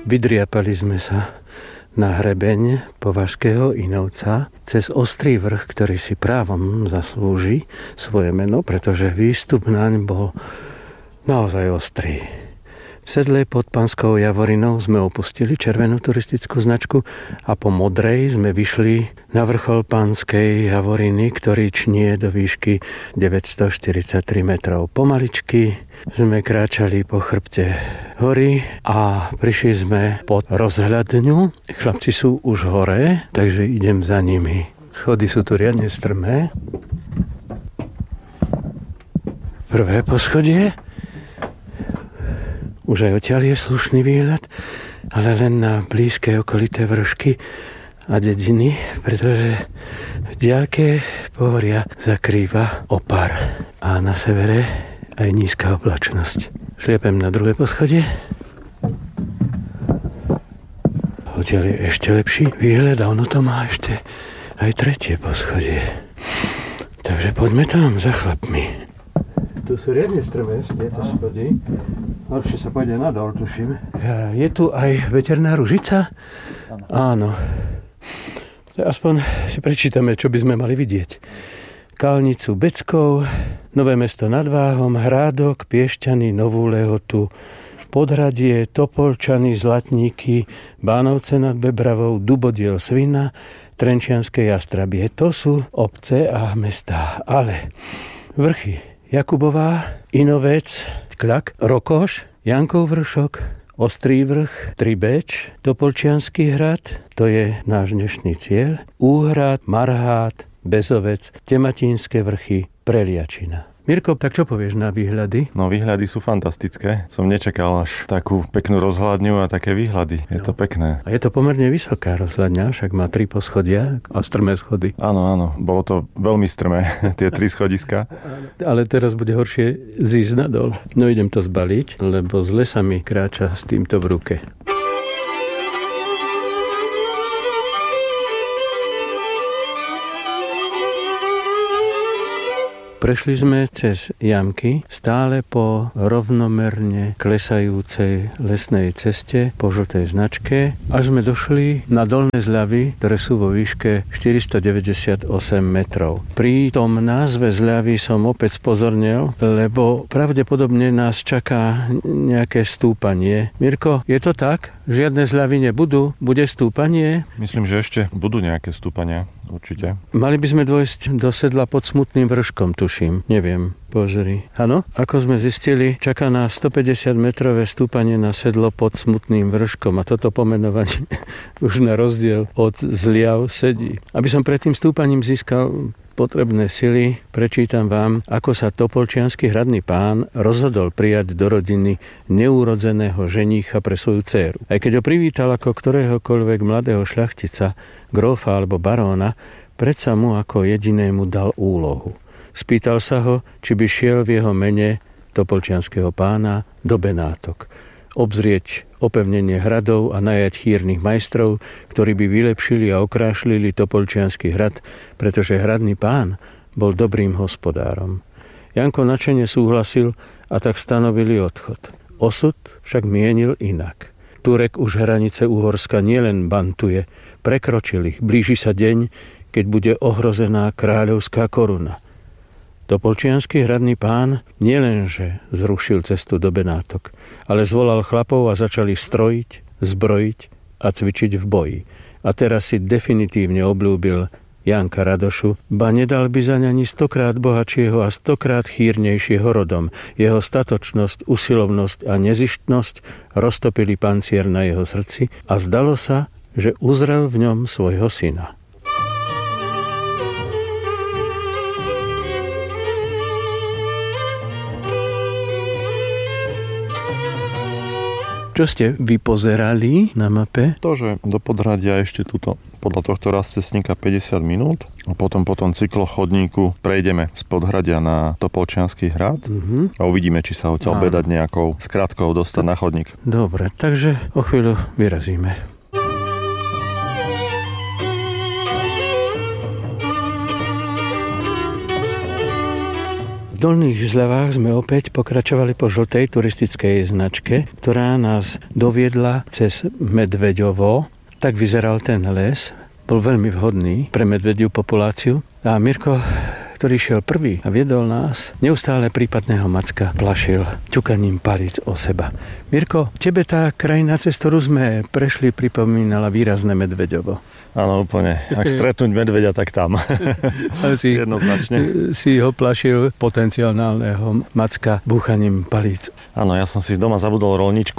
Vydriapali sme sa na hrebeň Považského Inovca cez Ostrý vrch, ktorý si právom zaslúži svoje meno, pretože výstup naň bol naozaj ostrý. V sedle pod Panskou Javorinou sme opustili červenú turistickú značku a po modrej sme vyšli na vrchol Panskej Javoriny, ktorý čnie do výšky 943 metrov. Pomaličky sme kráčali po chrbte hory a prišli sme pod rozhľadňu. Chlapci sú už hore, takže idem za nimi. Schody sú tu riadne strmé. Prvé poschodie. Už aj odtiaľ je slušný výhľad, ale len na blízke okolité vršky a dediny, pretože v diaľke pohoria zakrýva opar a na severe aj nízka oblačnosť. Šliepem na druhé poschodie. Odtiaľ je ešte lepší výhľad a ono to má ešte aj tretie poschodie. Takže poďme tam za chlapmi. Tu sú riadne strmé tieto schody. Horšie sa pôjde nadol, tuším. Je tu aj veterná ružica? Áno. Aspoň si prečítame, čo by sme mali vidieť. Kalnicu Beckov, Nové Mesto nad Váhom, Hrádok, Piešťany, Novú Lehotu, Podhradie, Topolčany, Zlatníky, Bánovce nad Bebravou, Dubodiel, Svina, Trenčianske Jastrabie. To sú obce a mestá. Ale vrchy Jakubová, Inovec, Kľak, Rokoš, Jankov vršok, Ostrý vrch, Tribeč, Topolčiansky hrad, to je náš dnešný cieľ, Úhrad, Marhát, Bezovec, Tematínske vrchy, Preliačina. Mirko, tak čo povieš na výhľady? No výhľady sú fantastické. Som nečakal až takú peknú rozhľadňu a také výhľady. Je to pekné. A je to pomerne vysoká rozhľadňa, však má 3 poschodia a strmé schody. Áno. Bolo to veľmi strmé, tie 3 schodiska. Ale teraz bude horšie zísť nadol. No idem to zbaliť, lebo zle sa mi kráča s týmto v ruke. Prešli sme cez jamky stále po rovnomerne klesajúcej lesnej ceste po žltej značke, až sme došli na dolné zľavy, ktoré sú vo výške 498 metrov. Pri tom názve zľavy som opäť spozornil, lebo pravdepodobne nás čaká nejaké stúpanie. Mirko, je to tak? Žiadne zľavy nebudú? Bude stúpanie? Myslím, že ešte budú nejaké stúpania. Určite. Mali by sme dôjsť do sedla pod Smutným vrškom, tuším. Neviem, pozri. Áno, ako sme zistili, čaká na 150-metrové stúpanie na sedlo pod Smutným vrškom a toto pomenovanie už na rozdiel od zliav sedí. Aby som pred tým stúpaním získal potrebné sily, prečítam vám, ako sa Topolčiansky hradný pán rozhodol prijať do rodiny neúrodzeného ženícha pre svoju dcéru. Aj keď ho privítal ako ktoréhokoľvek mladého šľachtica, grófa alebo baróna, predsa mu ako jedinému dal úlohu. Spýtal sa ho, či by šiel v jeho mene Topolčianskeho pána do Benátok. Obzrieť opevnenie hradov a najať chýrnych majstrov, ktorí by vylepšili a okrášlili Topolčiansky hrad, pretože hradný pán bol dobrým hospodárom. Janko nadšene súhlasil a tak stanovili odchod. Osud však mienil inak. Turek už hranice Uhorska nielen bantuje, prekročil ich, blíži sa deň, keď bude ohrozená kráľovská koruna. Topolčiansky hradný pán nielenže zrušil cestu do Benátok, ale zvolal chlapov a začali strojiť, zbrojiť a cvičiť v boji. A teraz si definitívne obľúbil Janka Radošu, ba nedal by za ňa ani 100-krát bohatšieho a 100-krát chýrnejšieho rodom. Jeho statočnosť, usilovnosť a nezištnosť roztopili pancier na jeho srdci a zdalo sa, že uzrel v ňom svojho syna. Čo ste vypozerali na mape? To, že do Podhradia ešte túto, podľa tohto rastcestníka 50 minút a potom po tom cyklochodníku prejdeme z Podhradia na Topolčiansky hrad a uvidíme, či sa odtiaľ bedať nejakou skratkou dostať na chodník. Dobre, takže o chvíľu vyrazíme. V Dolných Zľavách sme opäť pokračovali po žltej turistickej značke, ktorá nás doviedla cez Medveďovo. Tak vyzeral ten les. Bol veľmi vhodný pre medvediu populáciu. A Mirko, ktorý šiel prvý a viedol nás, neustále prípadného macka plašil ťukaním palíc o seba. Mirko, tebe tá krajina, cez ktorú sme prešli, pripomínala výrazné Medveďovo. Áno, úplne. Ak stretnúť medveďa, tak tam. Jednoznačne. Si ho plašil potenciálneho macka búchaním palíc. Áno, ja som si doma zabudol roľničku,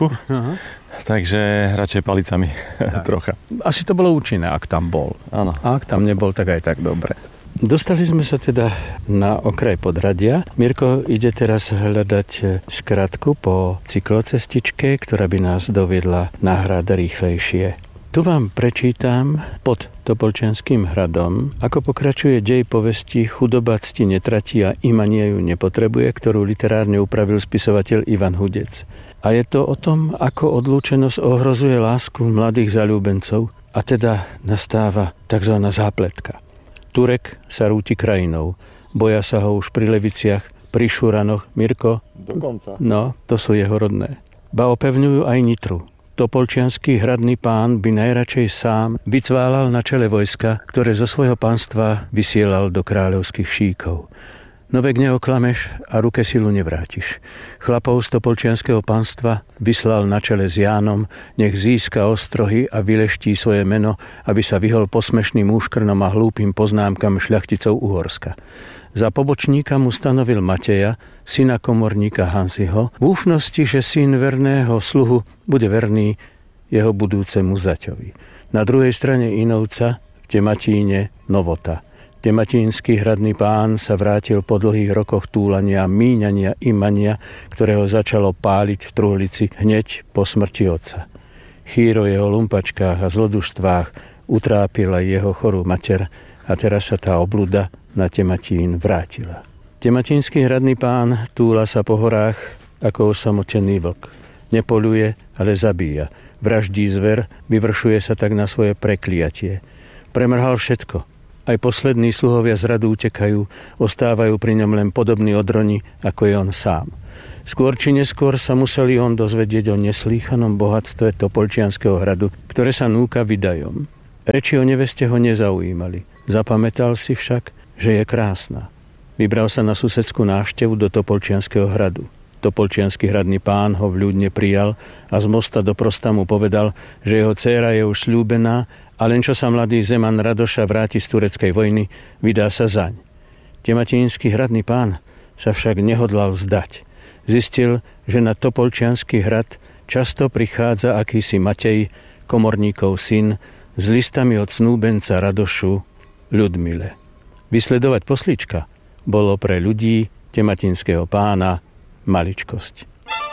takže radšej palicami trocha. Asi to bolo účinné, ak tam bol. Áno. A ak tam nebol, tak aj tak dobre. Dostali sme sa teda na okraj Podhradia. Mirko ide teraz hľadať skratku po cyklocestičke, ktorá by nás doviedla na hrad rýchlejšie. Tu vám prečítam pod Topolčianskym hradom, ako pokračuje dej povesti Chudoba cti netratí a imanie ju nepotrebuje, ktorú literárne upravil spisovateľ Ivan Hudec. A je to o tom, ako odlúčenosť ohrozuje lásku mladých zaľúbencov, a teda nastáva tzv. Zápletka. Turek sa rúti krajinou. Boja sa ho už pri Leviciach, pri Šuranoch. Mirko? Dokonca. No, to sú jeho rodné. Ba opevňujú aj Nitru. Topolčiansky hradný pán by najradšej sám vycválal na čele vojska, ktoré zo svojho pánstva vysielal do kráľovských šíkov. No vek neoklameš a ruke silu nevrátiš. Chlapov z Topolčianskeho pánstva vyslal na čele s Jánom, nech získa ostrohy a vyleští svoje meno, aby sa vyhol posmešným úškrnom a hlúpym poznámkam šľachticov Uhorska. Za pobočníka mu stanovil Mateja, syna komorníka Hanziho, v úfnosti, že syn verného sluhu bude verný jeho budúcemu zaťovi. Na druhej strane Inovca, v Tematíne, Novota. Tematínsky hradný pán sa vrátil po dlhých rokoch túlania, míňania, imania, ktorého začalo páliť v truhlici hneď po smrti otca. Chýr o jeho lumpačkách a zlodužstvách utrápila jeho chorú mater a teraz sa tá obluda na Tematín vrátila. Tematínsky hradný pán túla sa po horách ako osamotený vlk. Nepoľuje, ale zabíja. Vraždí zver, vyvršuje sa tak na svoje prekliatie. Premrhal všetko. Aj poslední sluhovia z radu utekajú, ostávajú pri ňom len podobní odroni, ako je on sám. Skôr či neskôr sa museli on dozvedieť o neslýchanom bohatstve Topolčianskeho hradu, ktoré sa núka vydajom. Reči o neveste ho nezaujímali. Zapamätal si však, že je krásna. Vybral sa na susedskú návštevu do Topolčianskeho hradu. Topolčiansky hradný pán ho vľúdne prijal a z mosta do prosta mu povedal, že jeho dcéra je už sľúbená a len čo sa mladý Zeman Radoša vráti z tureckej vojny, vydá sa zaň. Tematínsky hradný pán sa však nehodlal vzdať. Zistil, že na Topolčiansky hrad často prichádza akýsi Matej, komorníkov syn, s listami od snúbenca Radošu Ľudmile. Vysledovať poslíčka bolo pre ľudí Tematínskeho pána maličkosť.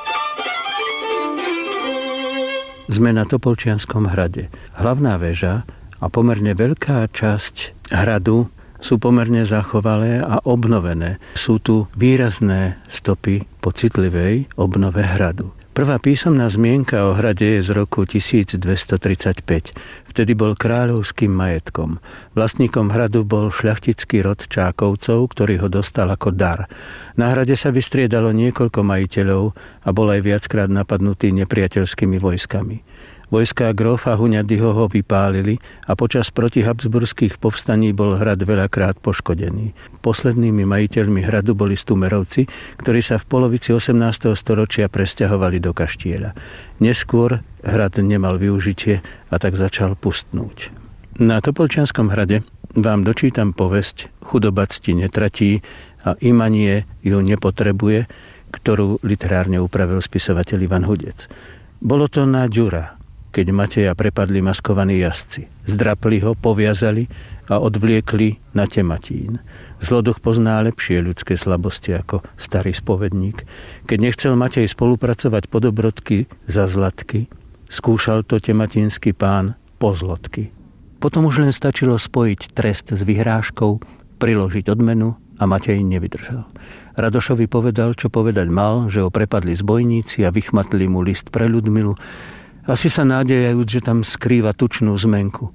Sme na Topolčianskom hrade. Hlavná väža a pomerne veľká časť hradu sú pomerne zachovalé a obnovené. Sú tu výrazné stopy po citlivej obnove hradu. Prvá písomná zmienka o hrade je z roku 1235. Vtedy bol kráľovským majetkom. Vlastníkom hradu bol šľachtický rod Čákovcov, ktorý ho dostal ako dar. Na hrade sa vystriedalo niekoľko majiteľov a bol aj viackrát napadnutý nepriateľskými vojskami. Vojská grófa Huňadyho ho vypálili a počas protihabsburských povstaní bol hrad veľakrát poškodený. Poslednými majiteľmi hradu boli Stumerovci, ktorí sa v polovici 18. storočia presťahovali do Kaštieľa. Neskôr hrad nemal využitie a tak začal pustnúť. Na Topolčianskom hrade vám dočítam povesť Chudoba cti netratí a imanie ju nepotrebuje, ktorú literárne upravil spisovateľ Ivan Hudec. Bolo to na Ďura, keď Mateja prepadli maskovaní jazdci. Zdrapli ho, poviazali a odvliekli na Tematín. Zloduch pozná lepšie ľudské slabosti ako starý spovedník. Keď nechcel Matej spolupracovať po dobrodky za zlatky, skúšal to tematínsky pán po zlotky. Potom už len stačilo spojiť trest s vyhrážkou, priložiť odmenu a Matej nevydržal. Radošovi povedal, čo povedať mal, že ho prepadli zbojníci a vychmatli mu list pre Ľudmilu, asi sa nádejajúc, že tam skrýva tučnú zmenku.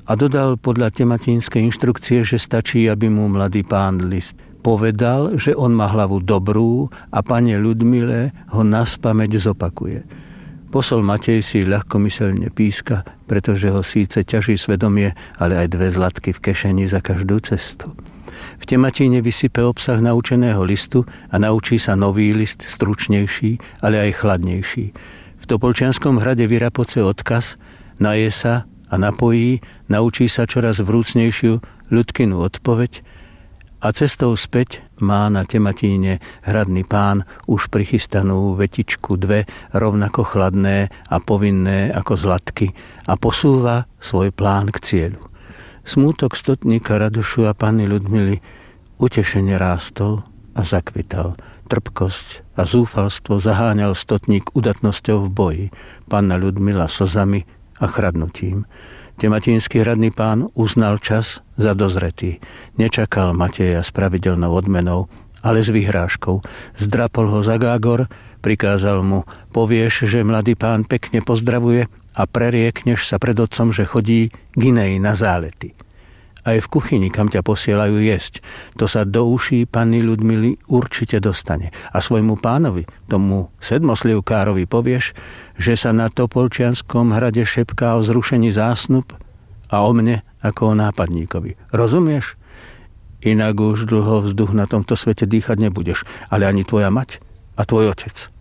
a dodal podľa tematínskej inštrukcie, že stačí, aby mu mladý pán list povedal, že on má hlavu dobrú a pane Ľudmile ho naspamäť zopakuje. Posol Matej si ľahkomyselne píska, pretože ho síce ťaží svedomie, ale aj 2 zlatky v kešeni za každú cestu. V tematíne vysype obsah naučeného listu a naučí sa nový list, stručnejší, ale aj chladnejší. V Topolčianskom hrade vyrapoce odkaz, naje sa a napojí, naučí sa čoraz vrúcnejšiu ľudkinu odpoveď a cestou späť má na tematíne hradný pán už prichystanú vetičku 2 rovnako chladné a povinné ako zlatky a posúva svoj plán k cieľu. Smútok stotníka Radošu a panny Ľudmily utešene rástol a zakvital. Trpkosť a zúfalstvo zaháňal stotník udatnosťou v boji, panna Ľudmila slzami a chradnutím. Tematínsky hradný pán uznal čas za dozretý. Nečakal Mateja s pravidelnou odmenou, ale s vyhrážkou. Zdrapol ho za gágor, prikázal mu, povieš, že mladý pán pekne pozdravuje a preriekneš sa pred otcom, že chodí k inej na zálety. Aj v kuchyni, kam ťa posielajú jesť, to sa do uší panny Ľudmily určite dostane. A svojmu pánovi, tomu sedmoslivkárovi povieš, že sa na Topolčianskom hrade šepká o zrušení zásnub a o mne ako o nápadníkovi. Rozumieš? Inak už dlho vzduch na tomto svete dýchať nebudeš, ale ani tvoja mať a tvoj otec.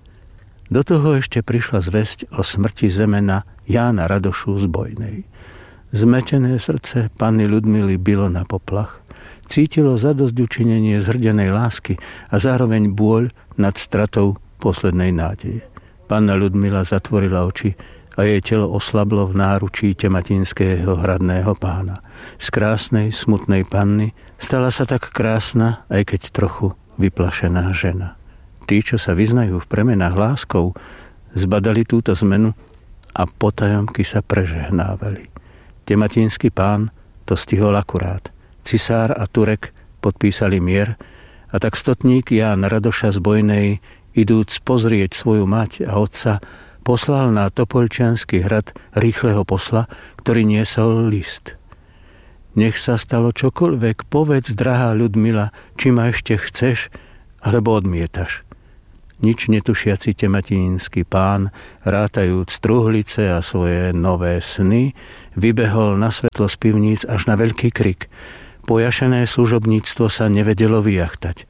Do toho ešte prišla zvesť o smrti zemena Jána Radošu z Bojnej. Zmetené srdce panny Ľudmily bilo na poplach. Cítilo zadosťučinenie zhrdenej lásky a zároveň bôľ nad stratou poslednej nádeje. Panna Ľudmila zatvorila oči a jej telo oslablo v náručí tematinského hradného pána. Z krásnej, smutnej panny stala sa tak krásna, aj keď trochu vyplašená žena. Tí, čo sa vyznajú v premenách láskou, zbadali túto zmenu a potajomky sa prežehnávali. Tematínsky pán to stihol akurát. Cisár a Turek podpísali mier a tak stotník Ján Radoša z Bojnej, idúc pozrieť svoju mať a otca, poslal na Topolčiansky hrad rýchleho posla, ktorý niesol list. Nech sa stalo čokoľvek, povedz, drahá Ľudmila, či ma ešte chceš, alebo odmietaš. Nič netušiaci tematínsky pán, rátajúc truhlice a svoje nové sny, vybehol na svetlo z pivníc až na veľký krik. Pojašené služobníctvo sa nevedelo vyjachtať.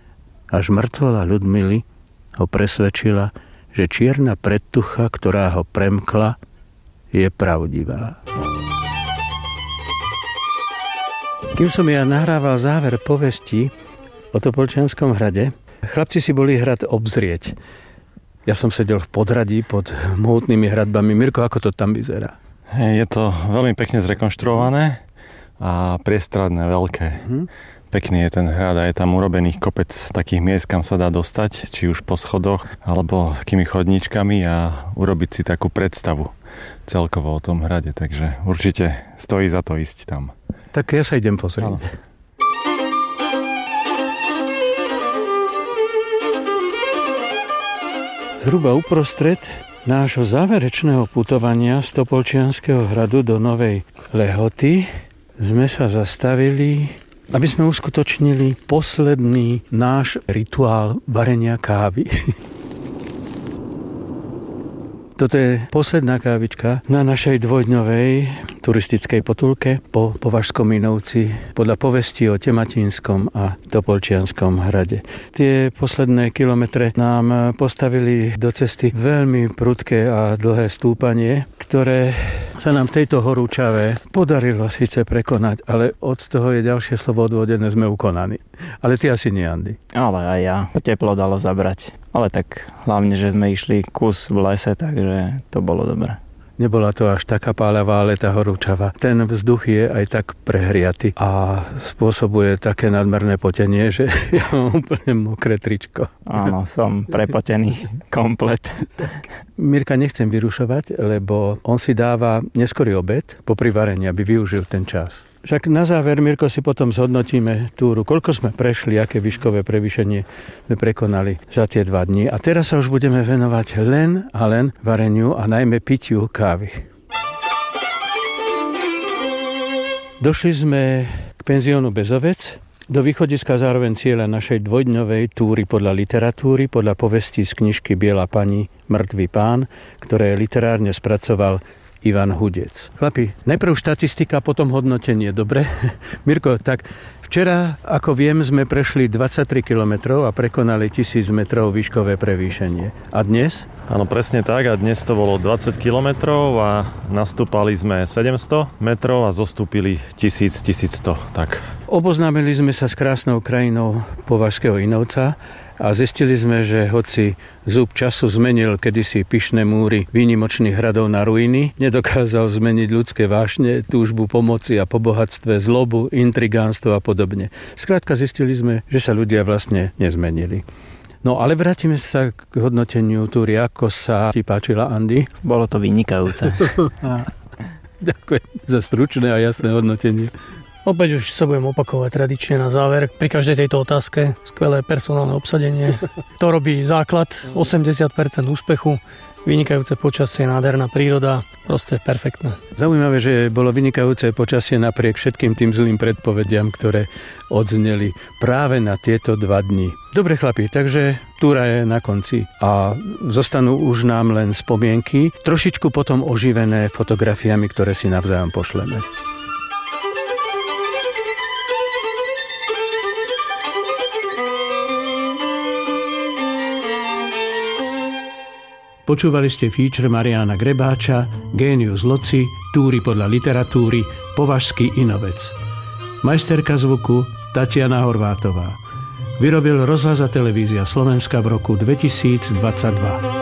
Až mŕtvola Ľudmily ho presvedčila, že čierna predtucha, ktorá ho premkla, je pravdivá. Kým som ja nahrával záver povesti o Topolčianskom hrade, chlapci si boli hrad obzrieť. Ja som sedel v podhradí pod mohutnými hradbami. Mirko, ako to tam vyzerá? Je to veľmi pekne zrekonštruované a priestradné, veľké. Pekný je ten hrad a je tam urobených kopec takých miest, kam sa dá dostať, či už po schodoch, alebo takými chodníčkami a urobiť si takú predstavu celkovo o tom hrade. Takže určite stojí za to ísť tam. Tak ja sa idem pozrieť. Áno. Zhruba uprostred nášho záverečného putovania z Topolčianskeho hradu do Novej Lehoty sme sa zastavili, aby sme uskutočnili posledný náš rituál varenia kávy. Toto je posledná kávička na našej dvojdňovej turistickej potulke po Považskom Minovci podľa povesti o Tematínskom a Topolčianskom hrade. Tie posledné kilometre nám postavili do cesty veľmi prudké a dlhé stúpanie, ktoré sa nám v tejto horúčave podarilo síce prekonať, ale od toho je ďalšie slovo odvodené, sme ukonaní. Ale ty asi nie, Andy. Ale aj ja. Teplo dalo zabrať. Ale tak hlavne, že sme išli kus v lese, takže to bolo dobré. Nebola to až taká páľavá, ale tá horúčava. Ten vzduch je aj tak prehriaty a spôsobuje také nadmerné potenie, že ja mám úplne mokré tričko. Áno, som prepotený komplet. Mirka nechcem vyrušovať, lebo on si dáva neskorý obed po privarení, aby využil ten čas. Však na záver, Mirko, si potom zhodnotíme túru, koľko sme prešli, aké výškové prevýšenie sme prekonali za tie 2 dni. A teraz sa už budeme venovať len vareniu a najmä pitiu kávy. Došli sme k penziónu Bezovec, do východiska zároveň cieľa našej dvojdňovej túry podľa literatúry, podľa povestí z knižky Biela pani, mŕtvý pán, ktoré literárne spracoval Ivan Hudec. Chlapi, najprv štatistika, potom hodnotenie, dobre? Mirko, tak včera, ako viem, sme prešli 23 km a prekonali 1000 metrov výškové prevýšenie. A dnes? Áno, presne tak. A dnes to bolo 20 km a nastúpali sme 700 metrov a zostúpili 1100. Tak. Oboznámili sme sa s krásnou krajinou Považského Inovca a zistili sme, že hoci zub času zmenil kedysi pyšné múry výnimočných hradov na ruiny, nedokázal zmeniť ľudské vášne, túžbu pomoci a po bohatstve, zlobu, intrigánstvo a podobne. Skrátka zistili sme, že sa ľudia vlastne nezmenili. No ale vrátime sa k hodnoteniu túry. Ako sa ti páčila, Andy? Bolo to vynikajúce. Ďakujem za stručné a jasné hodnotenie. Opäť už sa budem opakovať tradične na záver. Pri každej tejto otázke skvelé personálne obsadenie. To robí základ, 80% úspechu, vynikajúce počasie, nádherná príroda, proste perfektné. Zaujímavé, že bolo vynikajúce počasie napriek všetkým tým zlým predpovediam, ktoré odzneli práve na tieto 2 dni. Dobre chlapi, takže túra je na konci a zostanú už nám len spomienky, trošičku potom oživené fotografiami, ktoré si navzájom pošleme. Počúvali ste feature Mariána Grebáča, Génius loci, túry podľa literatúry, Považský Inovec. Majsterka zvuku Tatiana Horvátová. Vyrobil Rozhlas a televízia Slovenska v roku 2022.